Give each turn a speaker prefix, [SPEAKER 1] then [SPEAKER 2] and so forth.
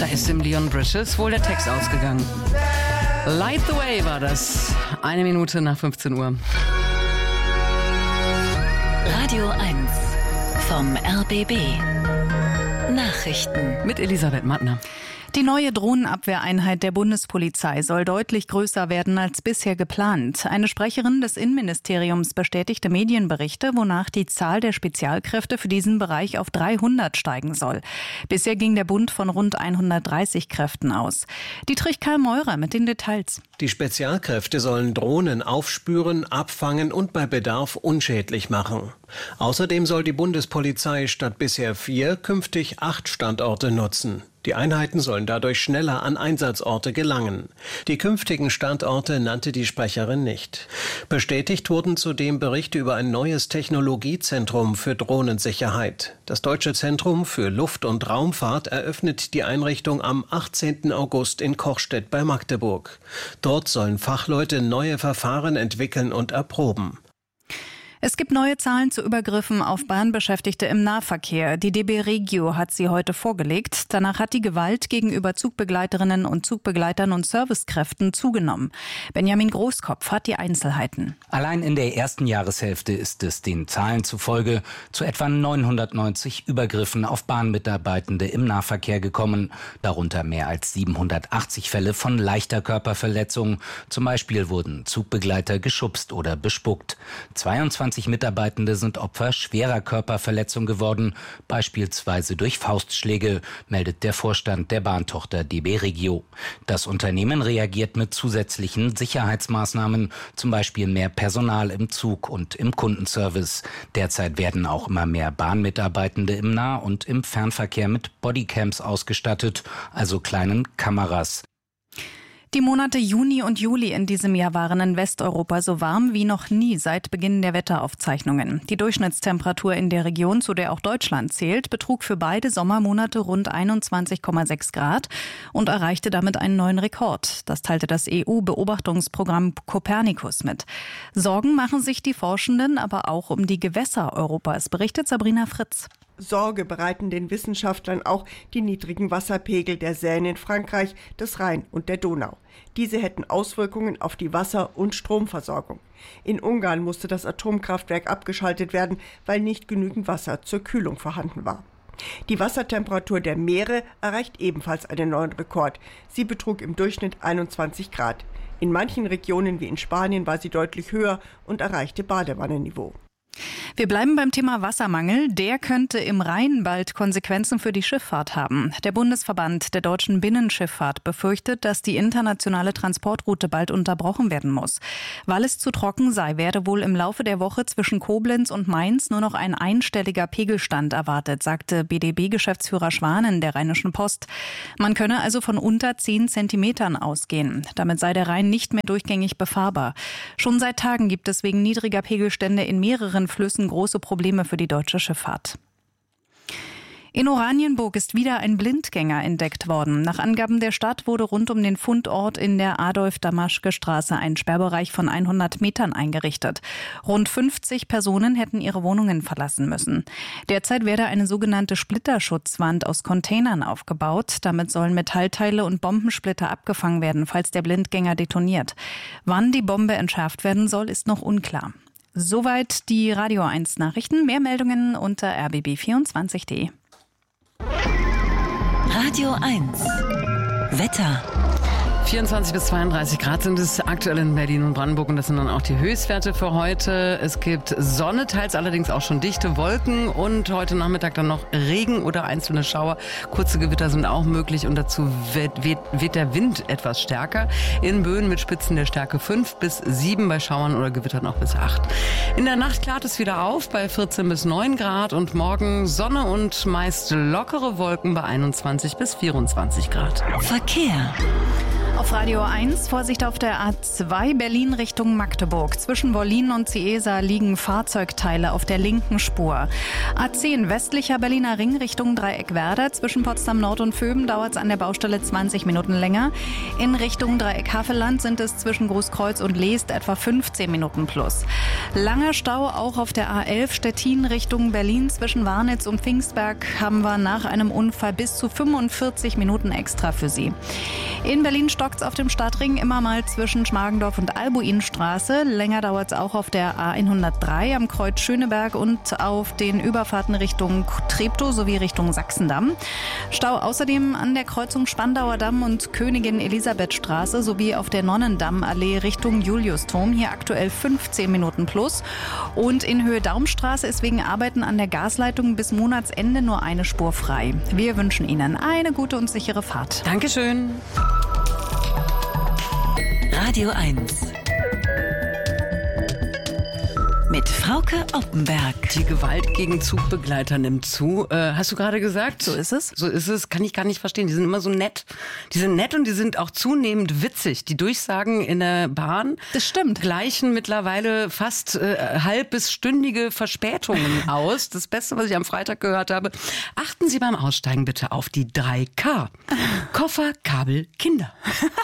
[SPEAKER 1] ist im Leon Bridges wohl der Text ausgegangen. Light the Way war das. 1 Minute nach 15 Uhr.
[SPEAKER 2] Radio 1 vom RBB. Nachrichten
[SPEAKER 1] Mit Elisabeth Mattner.
[SPEAKER 3] Die neue Drohnenabwehreinheit der Bundespolizei soll deutlich größer werden als bisher geplant. Eine Sprecherin des Innenministeriums bestätigte Medienberichte, wonach die Zahl der Spezialkräfte für diesen Bereich auf 300 steigen soll. Bisher ging der Bund von rund 130 Kräften aus. Dietrich Karl Meurer mit den Details.
[SPEAKER 4] Die Spezialkräfte sollen Drohnen aufspüren, abfangen und bei Bedarf unschädlich machen. Außerdem soll die Bundespolizei statt bisher 4 künftig 8 Standorte nutzen. Die Einheiten sollen dadurch schneller an Einsatzorte gelangen. Die künftigen Standorte nannte die Sprecherin nicht. Bestätigt wurden zudem Berichte über ein neues Technologiezentrum für Drohnensicherheit. Das Deutsche Zentrum für Luft- und Raumfahrt eröffnet die Einrichtung am 18. August in Kochstedt bei Magdeburg. Dort sollen Fachleute neue Verfahren entwickeln und erproben.
[SPEAKER 3] Es gibt neue Zahlen zu Übergriffen auf Bahnbeschäftigte im Nahverkehr. Die DB Regio hat sie heute vorgelegt. Danach hat die Gewalt gegenüber Zugbegleiterinnen und Zugbegleitern und Servicekräften zugenommen. Benjamin Großkopf hat die Einzelheiten.
[SPEAKER 5] Allein in der ersten Jahreshälfte ist es den Zahlen zufolge zu etwa 990 Übergriffen auf Bahnmitarbeitende im Nahverkehr gekommen. Darunter mehr als 780 Fälle von leichter Körperverletzung. Zum Beispiel wurden Zugbegleiter geschubst oder bespuckt. 22 Mitarbeitende sind Opfer schwerer Körperverletzung geworden, beispielsweise durch Faustschläge, meldet der Vorstand der Bahntochter DB Regio. Das Unternehmen reagiert mit zusätzlichen Sicherheitsmaßnahmen, zum Beispiel mehr Personal im Zug und im Kundenservice. Derzeit werden auch immer mehr Bahnmitarbeitende im Nah- und im Fernverkehr mit Bodycams ausgestattet, also kleinen Kameras.
[SPEAKER 3] Die Monate Juni und Juli in diesem Jahr waren in Westeuropa so warm wie noch nie seit Beginn der Wetteraufzeichnungen. Die Durchschnittstemperatur in der Region, zu der auch Deutschland zählt, betrug für beide Sommermonate rund 21,6 Grad und erreichte damit einen neuen Rekord. Das teilte das EU-Beobachtungsprogramm Copernicus mit. Sorgen machen sich die Forschenden aber auch um die Gewässer Europas, berichtet Sabrina Fritz.
[SPEAKER 6] Sorge bereiten den Wissenschaftlern auch die niedrigen Wasserpegel der Seine in Frankreich, des Rhein und der Donau. Diese hätten Auswirkungen auf die Wasser- und Stromversorgung. In Ungarn musste das Atomkraftwerk abgeschaltet werden, weil nicht genügend Wasser zur Kühlung vorhanden war. Die Wassertemperatur der Meere erreicht ebenfalls einen neuen Rekord. Sie betrug im Durchschnitt 21 Grad. In manchen Regionen wie in Spanien war sie deutlich höher und erreichte Badewannenniveau.
[SPEAKER 3] Wir bleiben beim Thema Wassermangel. Der könnte im Rhein bald Konsequenzen für die Schifffahrt haben. Der Bundesverband der deutschen Binnenschifffahrt befürchtet, dass die internationale Transportroute bald unterbrochen werden muss. Weil es zu trocken sei, werde wohl im Laufe der Woche zwischen Koblenz und Mainz nur noch ein einstelliger Pegelstand erwartet, sagte BDB-Geschäftsführer Schwanen der Rheinischen Post. Man könne also von unter 10 Zentimetern ausgehen. Damit sei der Rhein nicht mehr durchgängig befahrbar. Schon seit Tagen gibt es wegen niedriger Pegelstände in mehreren Flüssen große Probleme für die deutsche Schifffahrt. In Oranienburg ist wieder ein Blindgänger entdeckt worden. Nach Angaben der Stadt wurde rund um den Fundort in der Adolf-Damaschke-Straße ein Sperrbereich von 100 Metern eingerichtet. Rund 50 Personen hätten ihre Wohnungen verlassen müssen. Derzeit werde eine sogenannte Splitterschutzwand aus Containern aufgebaut. Damit sollen Metallteile und Bombensplitter abgefangen werden, falls der Blindgänger detoniert. Wann die Bombe entschärft werden soll, ist noch unklar. Soweit die Radio 1 Nachrichten. Mehr Meldungen unter rbb24.de.
[SPEAKER 2] Radio 1 Wetter.
[SPEAKER 1] 24 bis 32 Grad sind es aktuell in Berlin und Brandenburg und das sind dann auch die Höchstwerte für heute. Es gibt Sonne, teils allerdings auch schon dichte Wolken und heute Nachmittag dann noch Regen oder einzelne Schauer. Kurze Gewitter sind auch möglich und dazu weht der Wind etwas stärker. In Böen mit Spitzen der Stärke 5 bis 7, bei Schauern oder Gewittern auch bis 8. In der Nacht klart es wieder auf bei 14 bis 9 Grad und morgen Sonne und meist lockere Wolken bei 21 bis 24 Grad.
[SPEAKER 2] Verkehr.
[SPEAKER 3] Auf Radio 1, Vorsicht auf der A2 Berlin Richtung Magdeburg. Zwischen Wollin und Ciesa liegen Fahrzeugteile auf der linken Spur. A10 westlicher Berliner Ring Richtung Dreieckwerder. Zwischen Potsdam Nord und Vöben dauert es an der Baustelle 20 Minuten länger. In Richtung Dreieck Havelland sind es zwischen Großkreuz und Leest etwa 15 Minuten plus. Langer Stau auch auf der A11 Stettin Richtung Berlin. Zwischen Warnitz und Pfingstberg haben wir nach einem Unfall bis zu 45 Minuten extra für Sie. In Berlin stockt's auf dem Stadtring immer mal zwischen Schmargendorf und Albuinstraße. Länger dauert's auch auf der A103 am Kreuz Schöneberg und auf den Überfahrten Richtung Treptow sowie Richtung Sachsendamm. Stau außerdem an der Kreuzung Spandauer Damm und Königin Elisabethstraße sowie auf der Nonnendammallee Richtung Juliusturm. Hier aktuell 15 Minuten plus. Und in Höhe Daumstraße ist wegen Arbeiten an der Gasleitung bis Monatsende nur eine Spur frei. Wir wünschen Ihnen eine gute und sichere Fahrt.
[SPEAKER 1] Dankeschön.
[SPEAKER 2] Radio 1 mit Frauke Oppenberg.
[SPEAKER 1] Die Gewalt gegen Zugbegleiter nimmt zu. Hast du gerade gesagt?
[SPEAKER 3] So ist es.
[SPEAKER 1] So ist es. Kann ich gar nicht verstehen. Die sind immer so nett. Die sind nett und die sind auch zunehmend witzig. Die Durchsagen in der Bahn.
[SPEAKER 3] Das stimmt.
[SPEAKER 1] Gleichen mittlerweile fast halb- bis stündige Verspätungen aus. Das Beste, was ich am Freitag gehört habe. Achten Sie beim Aussteigen bitte auf die 3K. Koffer, Kabel, Kinder.